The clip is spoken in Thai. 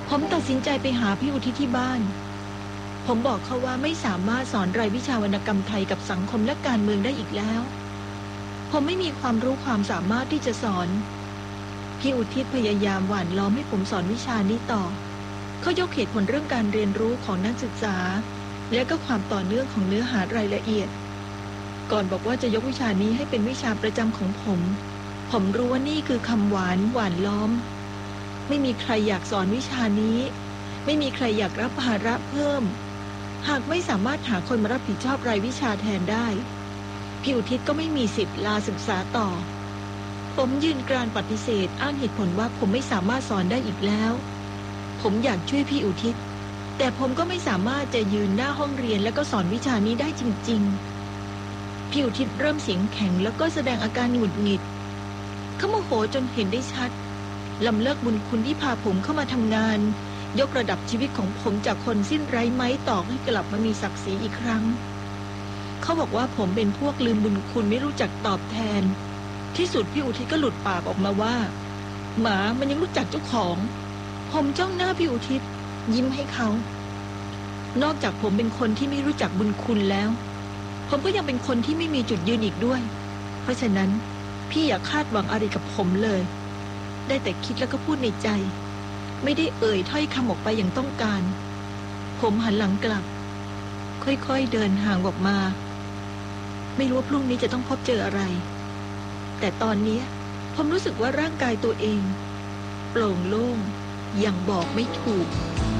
ผมตัดสินใจไปหาพี่อุทิศที่บ้านผมบอกเขาว่าไม่สามารถสอนรายวิชาวรรณกรรมไทยกับสังคมและการเมืองได้อีกแล้วผมไม่มีความรู้ความสามารถที่จะสอนพี่อุทิศพยายามหว่านล้อมให้ผมสอนวิชานี้ต่อเขายกเหตุผลเรื่องการเรียนรู้ของนักศึกษาและก็ความต่อเนื่องของเนื้อหารายละเอียดก่อนบอกว่าจะยกวิชานี้ให้เป็นวิชาประจำของผมรู้ว่านี่คือคำหวานล้อมไม่มีใครอยากสอนวิชานี้ไม่มีใครอยากรับภาระเพิ่มหากไม่สามารถหาคนมารับผิดชอบรายวิชาแทนได้พี่อุทิศก็ไม่มีสิทธิ์ลาศึกษาต่อผมยืนกรานปฏิเสธอ้างเหตุผลว่าผมไม่สามารถสอนได้อีกแล้วผมอยากช่วยพี่อุทิศแต่ผมก็ไม่สามารถจะยืนหน้าห้องเรียนแล้วก็สอนวิชานี้ได้จริงๆพี่อุทิศเริ่มเสียงแข็งแล้วก็แสดงอาการหงุดหงิดเขาโมโหจนเห็นได้ชัดลำเลิกบุญคุณที่พาผมเข้ามาทำงานยกระดับชีวิตของผมจากคนสิ้นไร้ไม้ตอกให้กลับมามีศักดิ์ศรีอีกครั้งเขาบอกว่าผมเป็นพวกลืมบุญคุณไม่รู้จักตอบแทนที่สุดพี่อุทิศก็หลุดปากออกมาว่าหมามันยังรู้จักเจ้าของผมจ้องหน้าพี่อุทิศยิ้มให้เขานอกจากผมเป็นคนที่ไม่รู้จักบุญคุณแล้วผมก็ยังเป็นคนที่ไม่มีจุดยืนอีกด้วยเพราะฉะนั้นพี่อย่าคาดหวังอะไรกับผมเลยได้แต่คิดแล้วก็พูดในใจไม่ได้เอ่ยถ้อยคำออกไปอย่างต้องการผมหันหลังกลับค่อยๆเดินห่างออกมาไม่รู้ว่าพรุ่งนี้จะต้องพบเจออะไรแต่ตอนนี้ผมรู้สึกว่าร่างกายตัวเองโปร่งโล่งอย่างบอกไม่ถูก